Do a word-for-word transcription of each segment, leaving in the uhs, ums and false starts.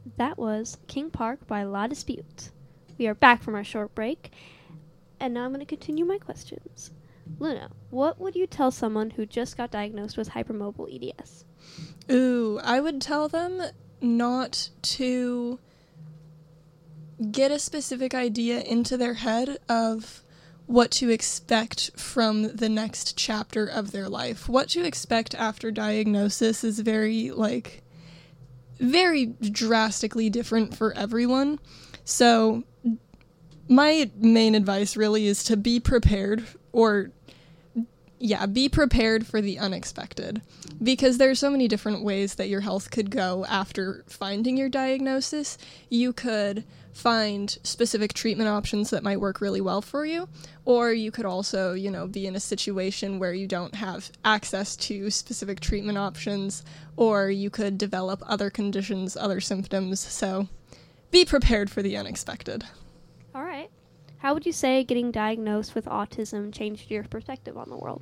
That was King Park by La Dispute. We are back from our short break, and now I'm going to continue my questions. Luna, what would you tell someone who just got diagnosed with hypermobile E D S? Ooh, I would tell them not to get a specific idea into their head of what to expect from the next chapter of their life. What to expect after diagnosis is very, like, very drastically different for everyone. So my main advice really is to be prepared, or yeah, be prepared for the unexpected, because there's so many different ways that your health could go after finding your diagnosis. You could find specific treatment options that might work really well for you, or you could also, you know, be in a situation where you don't have access to specific treatment options, or you could develop other conditions, other symptoms. So be prepared for the unexpected. All right. How would you say getting diagnosed with autism changed your perspective on the world?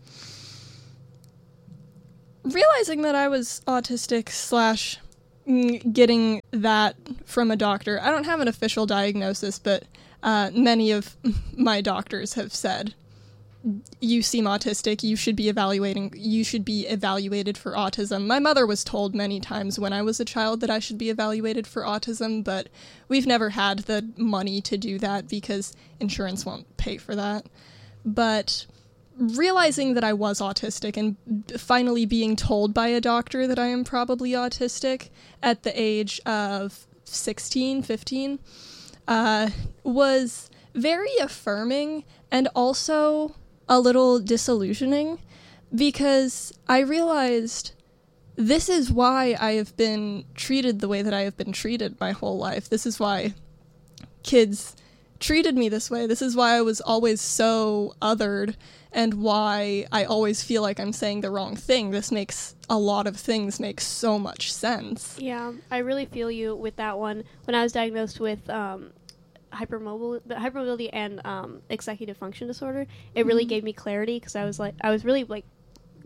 Realizing that I was autistic slash getting that from a doctor. I don't have an official diagnosis, but uh, many of my doctors have said, you seem autistic, you should be evaluating, you should be evaluated for autism. My mother was told many times when I was a child that I should be evaluated for autism, but we've never had the money to do that because insurance won't pay for that. But realizing that I was autistic and finally being told by a doctor that I am probably autistic at the age of sixteen, fifteen, uh, was very affirming and also a little disillusioning, because I realized this is why I have been treated the way that I have been treated my whole life. This is why kids treated me this way. This is why I was always so othered, and why I always feel like I'm saying the wrong thing. This makes a lot of things make so much sense. Yeah, I really feel you with that one. When I was diagnosed with um, hypermobile, hypermobility and um, executive function disorder, it really mm-hmm. gave me clarity, because I was like, I was really like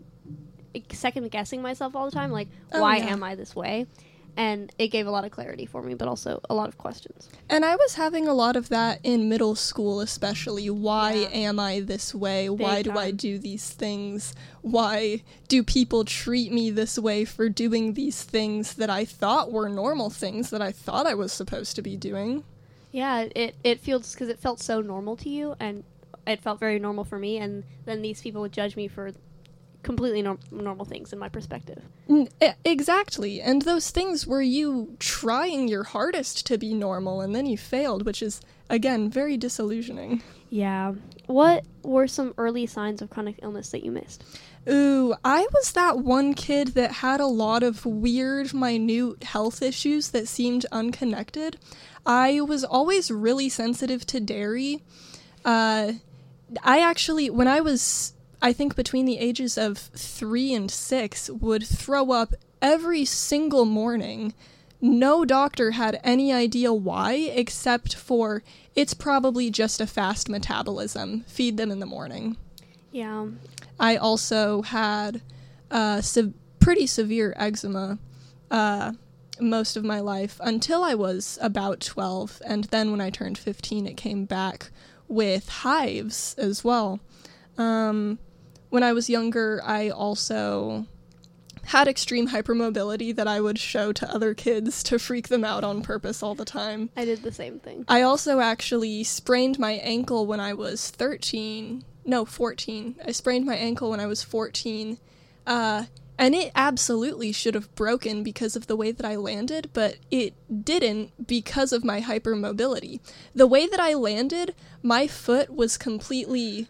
second guessing myself all the time, like, oh, why yeah. am I this way? And it gave a lot of clarity for me, but also a lot of questions. And I was having a lot of that in middle school, especially. Why yeah. am I this way? Big Why do time. I do these things? Why do people treat me this way for doing these things that I thought were normal things that I thought I was supposed to be doing? Yeah, it, it feels, because it felt so normal to you, and it felt very normal for me, and then these people would judge me for completely norm- normal things in my perspective. Exactly. And those things were you trying your hardest to be normal, and then you failed, which is, again, very disillusioning. Yeah. What were some early signs of chronic illness that you missed? Ooh, I was that one kid that had a lot of weird, minute health issues that seemed unconnected. I was always really sensitive to dairy. Uh, I actually, when I was I think between the ages of three and six, would throw up every single morning. No doctor had any idea why, except for it's probably just a fast metabolism. Feed them in the morning. Yeah. I also had uh, se- pretty severe eczema uh, most of my life until I was about twelve, and then when I turned fifteen, it came back with hives as well. Um... When I was younger, I also had extreme hypermobility that I would show to other kids to freak them out on purpose all the time. I did the same thing. I also actually sprained my ankle when I was thirteen. No, fourteen. I sprained my ankle when I was fourteen. Uh, and it absolutely should have broken because of the way that I landed, but it didn't because of my hypermobility. The way that I landed, my foot was completely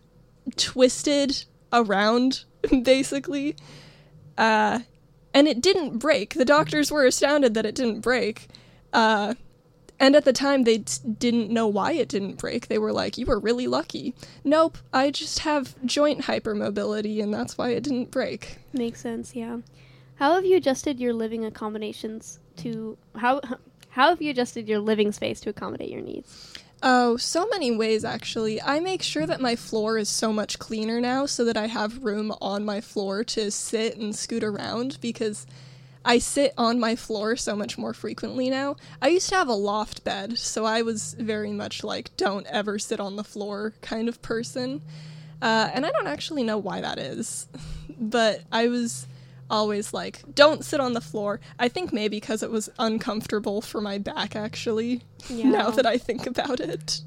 twisted around, basically, uh, and it didn't break. The doctors were astounded that it didn't break, uh, and at the time they t- didn't know why it didn't break. They were like, you were really lucky. Nope, I just have joint hypermobility, and that's why it didn't break. Makes sense, yeah. How have you adjusted your living accommodations to, how, how have you adjusted your living space to accommodate your needs? Oh, so many ways, actually. I make sure that my floor is so much cleaner now so that I have room on my floor to sit and scoot around, because I sit on my floor so much more frequently now. I used to have a loft bed, so I was very much like, don't ever sit on the floor kind of person. Uh, and I don't actually know why that is, but I was always like, don't sit on the floor. I think maybe because it was uncomfortable for my back, actually, yeah. Now that I think about it.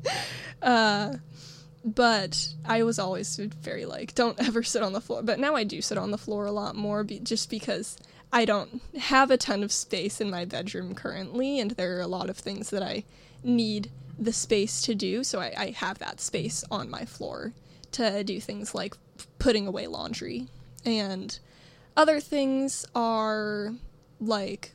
uh, but I was always very like, don't ever sit on the floor. But now I do sit on the floor a lot more, be- just because I don't have a ton of space in my bedroom currently, and there are a lot of things that I need the space to do, so I, I have that space on my floor to do things like putting away laundry. And other things are like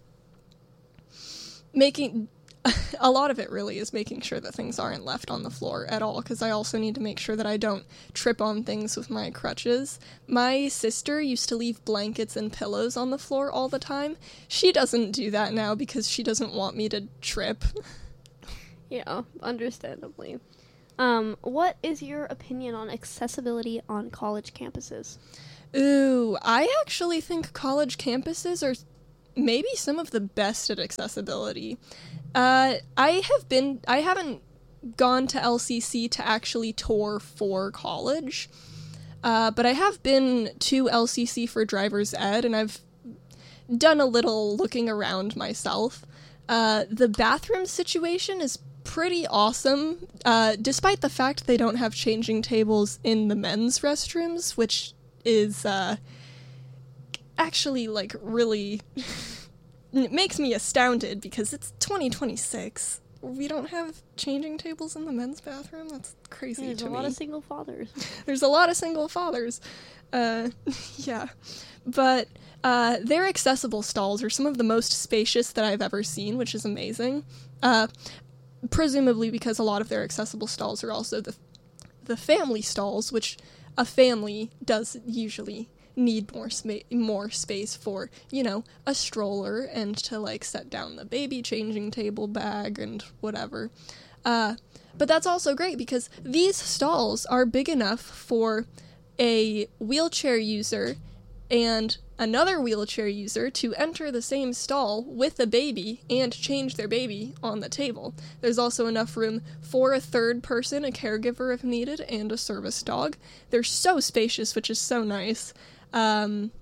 making... A lot of it really is making sure that things aren't left on the floor at all, because I also need to make sure that I don't trip on things with my crutches. My sister used to leave blankets and pillows on the floor all the time. She doesn't do that now because she doesn't want me to trip. Yeah, understandably. Um, what is your opinion on accessibility on college campuses? Ooh, I actually think college campuses are maybe some of the best at accessibility. Uh, I have been, I haven't gone to L C C to actually tour for college, uh, but I have been to L C C for driver's ed, and I've done a little looking around myself. Uh, the bathroom situation is pretty awesome, uh, despite the fact they don't have changing tables in the men's restrooms, which is, uh, actually, like, really... It makes me astounded because it's twenty twenty-six. We don't have changing tables in the men's bathroom? That's crazy There's to me. There's a lot of single fathers. There's a lot of single fathers. Uh, yeah. But uh, their accessible stalls are some of the most spacious that I've ever seen, which is amazing. Uh, presumably because a lot of their accessible stalls are also the the family stalls, which a family does usually need more sma- more space for, you know, a stroller and to, like, set down the baby changing table bag and whatever. Uh, but that's also great because these stalls are big enough for a wheelchair user and another wheelchair user to enter the same stall with a baby and change their baby on the table. There's also enough room for a third person, a caregiver if needed, and a service dog. They're so spacious, which is so nice. Um,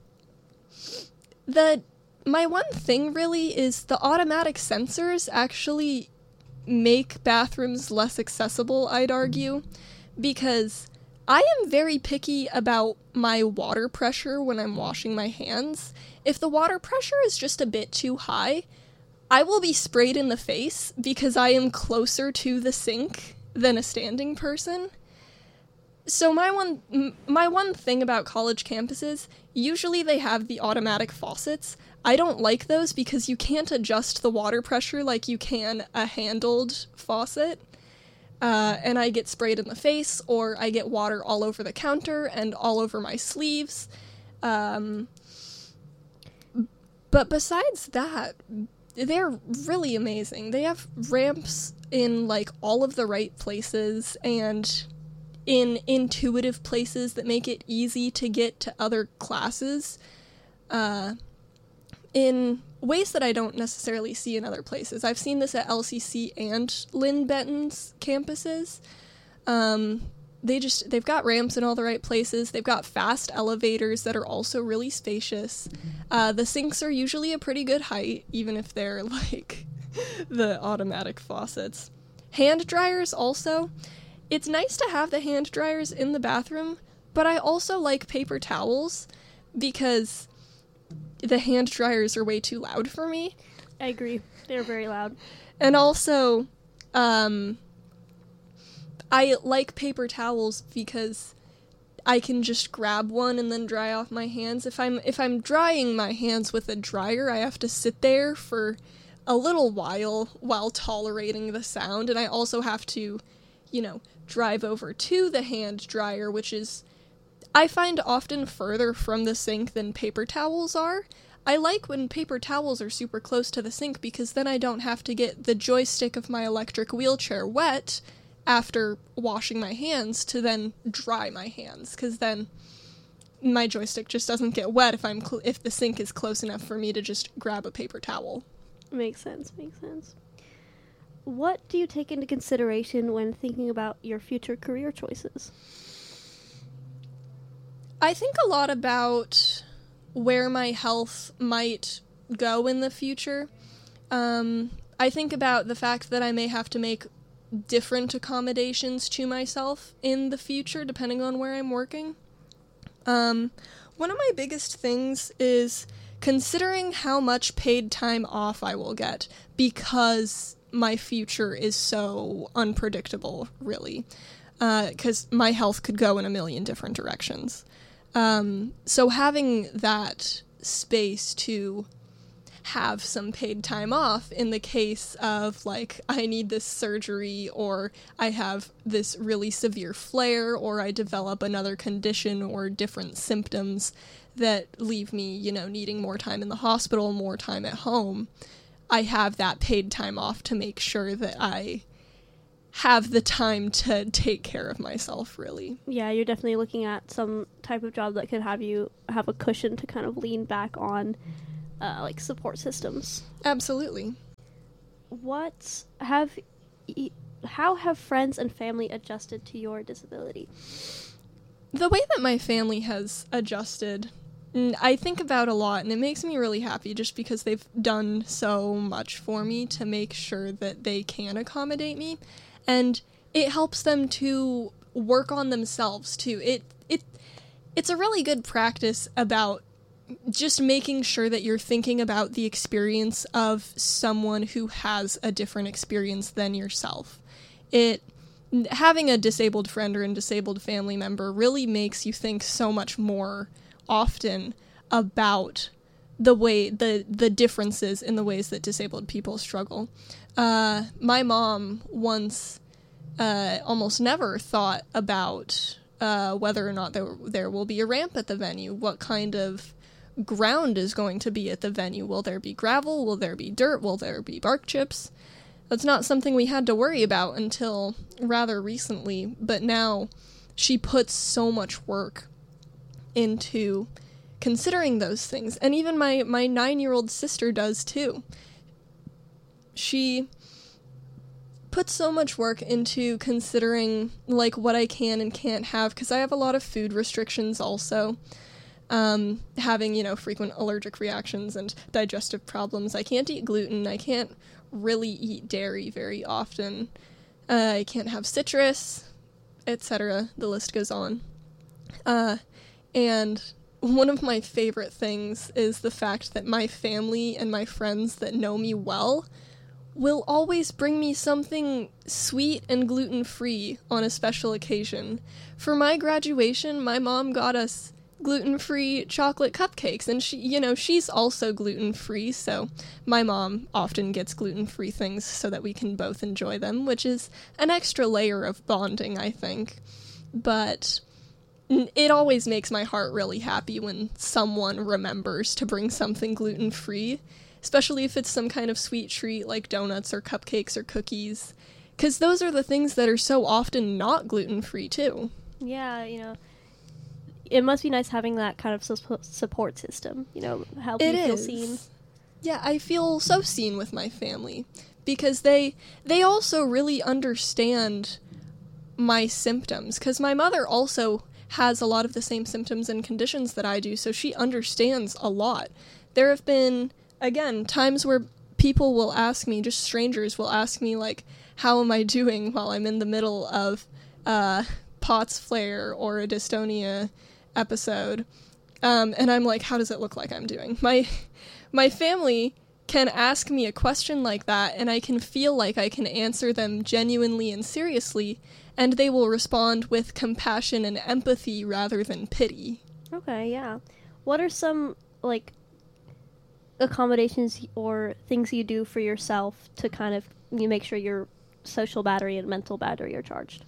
the, my one thing really is the automatic sensors actually make bathrooms less accessible, I'd argue, because I am very picky about my water pressure when I'm washing my hands. If the water pressure is just a bit too high, I will be sprayed in the face because I am closer to the sink than a standing person. So my one m- my one thing about college campuses, usually they have the automatic faucets. I don't like those because you can't adjust the water pressure like you can a handled faucet. Uh, and I get sprayed in the face, or I get water all over the counter and all over my sleeves. Um, but besides that, they're really amazing. They have ramps in, like, all of the right places, and in intuitive places that make it easy to get to other classes, uh, in ways that I don't necessarily see in other places. I've seen this at L C C and Lynn Benton's campuses. Um, they just, they've got ramps in all the right places. They've got fast elevators that are also really spacious. Uh, the sinks are usually a pretty good height, even if they're, like, the automatic faucets. Hand dryers also. It's nice to have the hand dryers in the bathroom, but I also like paper towels because the hand dryers are way too loud for me. I agree. They're very loud. And also, um, I like paper towels because I can just grab one and then dry off my hands. If I'm if I'm drying my hands with a dryer, I have to sit there for a little while while tolerating the sound, and I also have to, you know, drive over to the hand dryer, which is, I find, often further from the sink than paper towels are. I like when paper towels are super close to the sink because then I don't have to get the joystick of my electric wheelchair wet after washing my hands to then dry my hands, because then my joystick just doesn't get wet if I'm cl- if the sink is close enough for me to just grab a paper towel. Makes sense, makes sense. What do you take into consideration when thinking about your future career choices? I think a lot about where my health might go in the future. Um, I think about the fact that I may have to make different accommodations to myself in the future, depending on where I'm working. Um, one of my biggest things is considering how much paid time off I will get, because my future is so unpredictable, really, because uh, my health could go in a million different directions. Um, so having that space to have some paid time off in the case of, like, I need this surgery, or I have this really severe flare, or I develop another condition or different symptoms that leave me, you know, needing more time in the hospital, more time at home. I have that paid time off to make sure that I have the time to take care of myself, really. Yeah, you're definitely looking at some type of job that could have you have a cushion to kind of lean back on, uh, like support systems. Absolutely. What have, y- how have friends and family adjusted to your disability? The way that my family has adjusted, I think about a lot, and it makes me really happy just because they've done so much for me to make sure that they can accommodate me. And it helps them to work on themselves, too. It it it's a really good practice about just making sure that you're thinking about the experience of someone who has a different experience than yourself. It having a disabled friend or a disabled family member really makes you think so much more often about the way the the differences in the ways that disabled people struggle. Uh, my mom once uh, almost never thought about uh, whether or not there there will be a ramp at the venue. What kind of ground is going to be at the venue? Will there be gravel? Will there be dirt? Will there be bark chips? That's not something we had to worry about until rather recently, but now she puts so much work into considering those things. And even my, my nine-year-old sister does too. She puts so much work into considering, like, what I can and can't have, because I have a lot of food restrictions also. Um, having, you know, frequent allergic reactions and digestive problems. I can't eat gluten. I can't really eat dairy very often. Uh, I can't have citrus, et cetera. The list goes on. Uh, and one of my favorite things is the fact that my family and my friends that know me well will always bring me something sweet and gluten-free on a special occasion. For my graduation, my mom got us gluten-free chocolate cupcakes, and she, you know, she's also gluten-free, so my mom often gets gluten-free things so that we can both enjoy them, which is an extra layer of bonding, I think. But it always makes my heart really happy when someone remembers to bring something gluten-free, especially if it's some kind of sweet treat like donuts or cupcakes or cookies, because those are the things that are so often not gluten-free, too. Yeah, you know, it must be nice having that kind of su- support system, you know, help you feel seen. Yeah, I feel so seen with my family, because they they also really understand my symptoms, because my mother also has a lot of the same symptoms and conditions that I do, so she understands a lot. There have been, again, times where people will ask me, just strangers will ask me, like, how am I doing while I'm in the middle of uh, POTS flare or a dystonia episode, um, and I'm like, how does it look like I'm doing? My my family can ask me a question like that, and I can feel like I can answer them genuinely and seriously, and they will respond with compassion and empathy rather than pity. Okay, yeah. What are some, like, accommodations or things you do for yourself to kind of you make sure your social battery and mental battery are charged?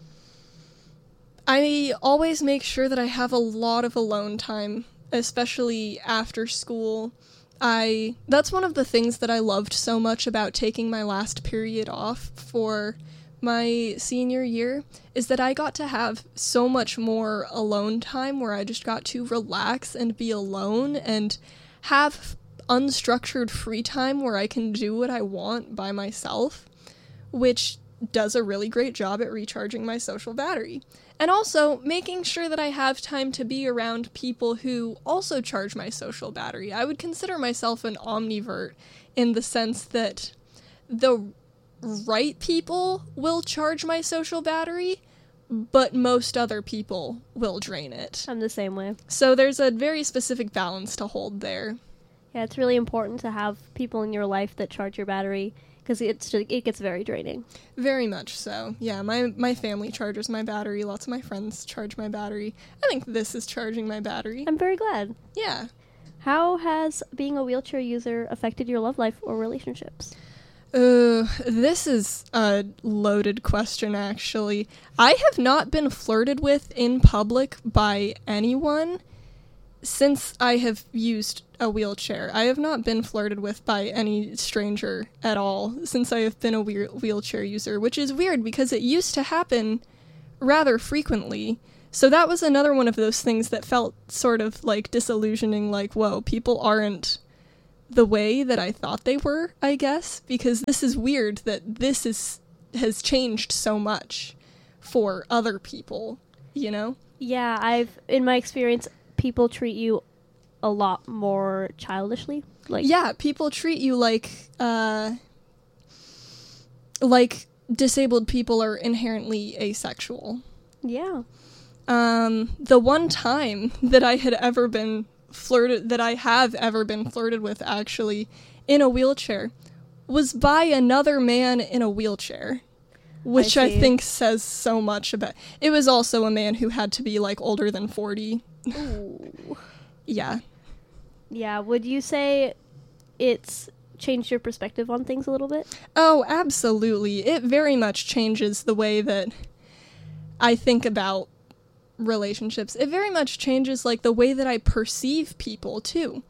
I always make sure that I have a lot of alone time, especially after school. I that's one of the things that I loved so much about taking my last period off for my senior year is that I got to have so much more alone time where I just got to relax and be alone and have unstructured free time where I can do what I want by myself, which does a really great job at recharging my social battery. And also making sure that I have time to be around people who also charge my social battery. I would consider myself an omnivert in the sense that the right people will charge my social battery, but most other people will drain it. I'm the same way. So there's a very specific balance to hold there. Yeah, it's really important to have people in your life that charge your battery, because it's just, it gets very draining. Very much so. Yeah, my, my family charges my battery. Lots of my friends charge my battery. I think this is charging my battery. I'm very glad. Yeah. How has being a wheelchair user affected your love life or relationships? Uh, this is a loaded question, actually. I have not been flirted with in public by anyone since I have used a wheelchair. I have not been flirted with by any stranger at all since I have been a wheel- wheelchair user, which is weird because it used to happen rather frequently. So that was another one of those things that felt sort of like disillusioning, like, whoa, people aren't the way that I thought they were, I guess, because this is weird that this is has changed so much for other people, you know? Yeah, I've, in my experience, people treat you a lot more childishly. Like, yeah, people treat you like, uh, like disabled people are inherently asexual. Yeah. Um, the one time that I had ever been flirted, that I have ever been flirted with, actually, in a wheelchair, was by another man in a wheelchair, which I, I think says so much about. It was also a man who had to be like older than forty. Ooh. Yeah. Yeah. Would you say it's changed your perspective on things a little bit? Oh, absolutely. It very much changes the way that I think about relationships. It very much changes like the way that I perceive people too,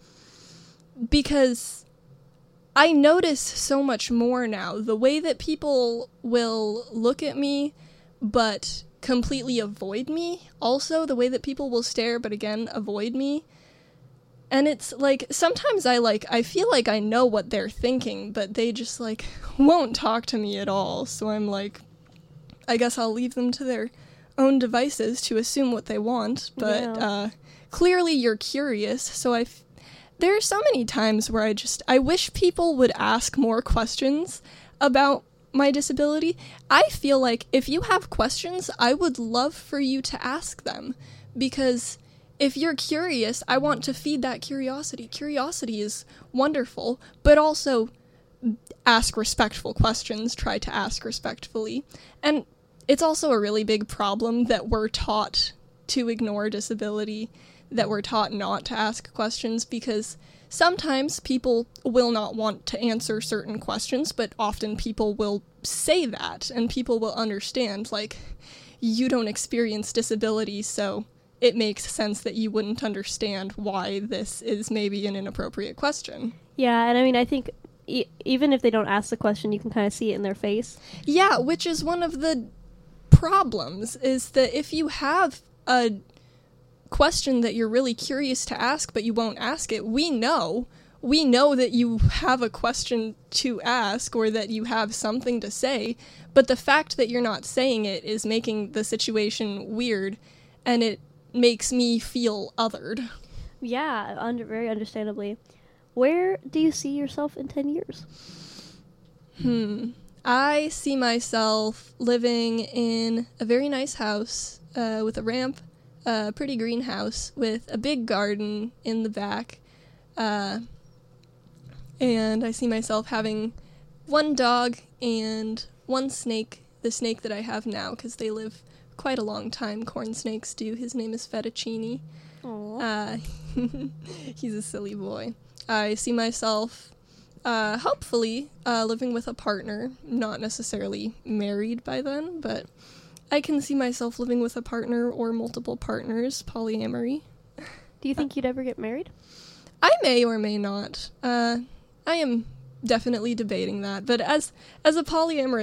because I notice so much more now the way that people will look at me but completely avoid me, also the way that people will stare but again avoid me. And it's like sometimes I like I feel like I know what they're thinking, but they just like won't talk to me at all. So I'm like, I guess I'll leave them to their own devices to assume what they want, but yeah. uh, clearly you're curious, so I f- there are so many times where I just, I wish people would ask more questions about my disability. I feel like if you have questions, I would love for you to ask them, because if you're curious, I want to feed that curiosity. Curiosity is wonderful, but also ask respectful questions, try to ask respectfully, and it's also a really big problem that we're taught to ignore disability, that we're taught not to ask questions, because sometimes people will not want to answer certain questions, but often people will say that, and people will understand, like, you don't experience disability, so it makes sense that you wouldn't understand why this is maybe an inappropriate question. Yeah, and I mean, I think e- even if they don't ask the question, you can kind of see it in their face. Yeah, which is one of the problems, is that if you have a question that you're really curious to ask but you won't ask it, we know we know that you have a question to ask or that you have something to say, but the fact that you're not saying it is making the situation weird, and it makes me feel othered. Yeah, under very understandably. Where do you see yourself in ten years? Hmm I see myself living in a very nice house uh, with a ramp, a pretty greenhouse with a big garden in the back, uh, and I see myself having one dog and one snake, the snake that I have now, because they live quite a long time. Corn snakes do. His name is Fettuccine. Aww. Uh, he's a silly boy. I see myself Uh, hopefully, uh, living with a partner, not necessarily married by then, but I can see myself living with a partner or multiple partners, polyamory. Do you think uh, you'd ever get married? I may or may not. Uh, I am definitely debating that, but as as a polyamorous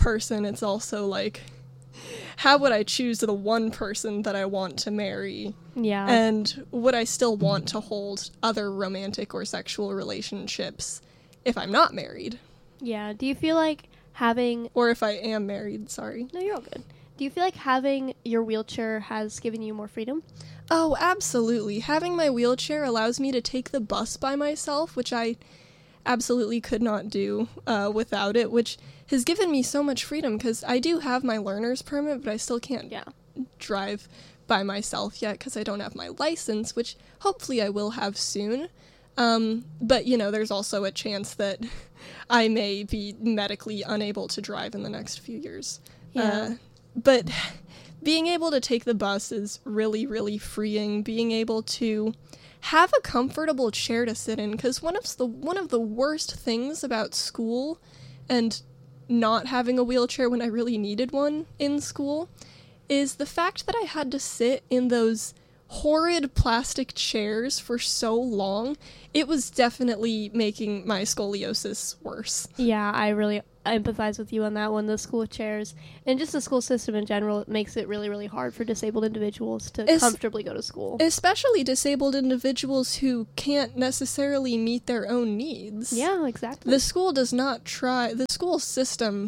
person, it's also like, how would I choose the one person that I want to marry? Yeah. And would I still want to hold other romantic or sexual relationships if I'm not married? Yeah. Do you feel like having... Or if I am married, sorry. No, you're all good. Do you feel like having your wheelchair has given you more freedom? Oh, absolutely. Having my wheelchair allows me to take the bus by myself, which I absolutely could not do uh, without it, which has given me so much freedom because I do have my learner's permit, but I still can't Yeah. drive by myself yet because I don't have my license, which hopefully I will have soon. Um, but, you know, there's also a chance that I may be medically unable to drive in the next few years. Yeah. Uh, but being able to take the bus is really, really freeing. Being able to have a comfortable chair to sit in, because one of the one of the worst things about school and not having a wheelchair when I really needed one in school is the fact that I had to sit in those horrid plastic chairs for so long. It was definitely making my scoliosis worse. Yeah, I really empathize with you on that one. The school chairs and just the school system in general, it makes it really, really hard for disabled individuals to Es- comfortably go to school. Especially disabled individuals who can't necessarily meet their own needs. Yeah, exactly. The school does not try, the school system,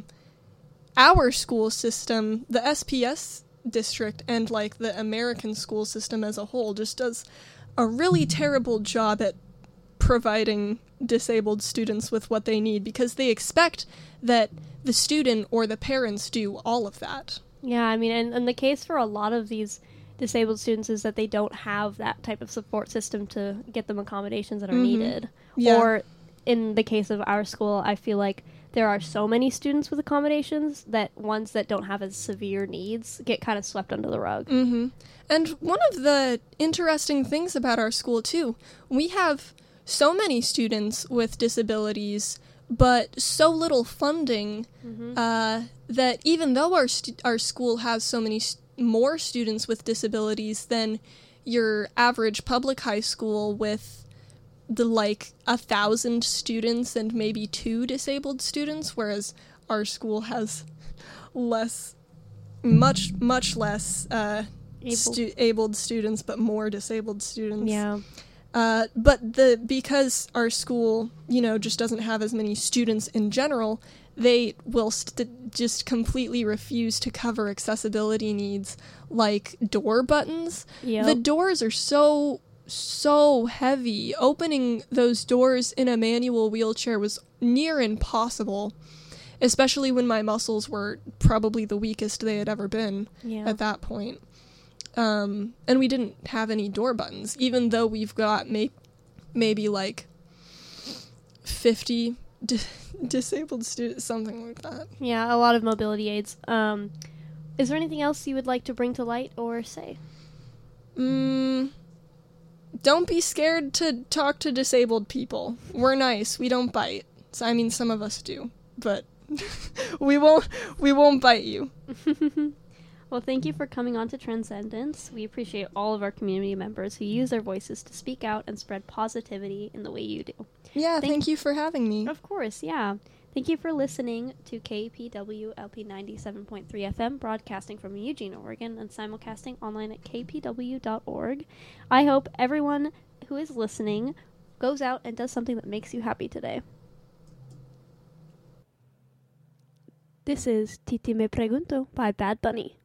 our school system, the S P S district, and like the American school system as a whole just does a really terrible job at providing disabled students with what they need because they expect that the student or the parents do all of that. Yeah, I mean, and, and the case for a lot of these disabled students is that they don't have that type of support system to get them accommodations that are Mhm. needed. Yeah. Or in the case of our school, I feel like there are so many students with accommodations that ones that don't have as severe needs get kind of swept under the rug. Mm-hmm. And one of the interesting things about our school, too, we have so many students with disabilities, but so little funding Mm-hmm. uh, that even though our stu- our school has so many st- more students with disabilities than your average public high school with the like a thousand students and maybe two disabled students, whereas our school has less, much much less uh, Able. stu- abled students, but more disabled students. Yeah. Uh, but the because our school, you know, just doesn't have as many students in general, they will st- just completely refuse to cover accessibility needs like door buttons. Yep. The doors are so, so heavy. Opening those doors in a manual wheelchair was near impossible, especially when my muscles were probably the weakest they had ever been Yeah. at that point. Um, and we didn't have any door buttons, even though we've got may- maybe like fifty di- disabled students, something like that. Yeah, a lot of mobility aids. Um, is there anything else you would like to bring to light or say? Mm, don't be scared to talk to disabled people. We're nice. We don't bite. So, I mean, some of us do, but we won't. We won't bite you. Well, thank you for coming on to Transcendence. We appreciate all of our community members who use their voices to speak out and spread positivity in the way you do. Yeah, Thank- thank you for having me. Of course, yeah. Thank you for listening to K P W L P ninety-seven point three F M, broadcasting from Eugene, Oregon, and simulcasting online at k p w dot org. I hope everyone who is listening goes out and does something that makes you happy today. This is Titi Me Pregunto by Bad Bunny.